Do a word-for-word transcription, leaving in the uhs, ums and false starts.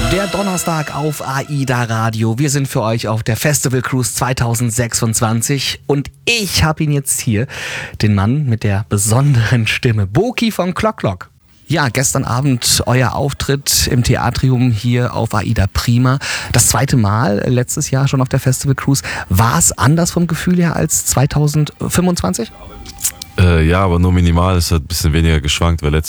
Der Donnerstag auf AIDA Radio. Wir sind für euch auf der Festival Cruise zwanzig sechsundzwanzig und ich habe ihn jetzt hier, den Mann mit der besonderen Stimme, Boki von Klock Klock. Ja, gestern Abend euer Auftritt im Theatrium hier auf AIDA Prima. Das zweite Mal, letztes Jahr schon auf der Festival Cruise. War es anders vom Gefühl her als zwanzig fünfundzwanzig? Äh, ja, aber nur minimal. Es hat ein bisschen weniger geschwankt, weil letztes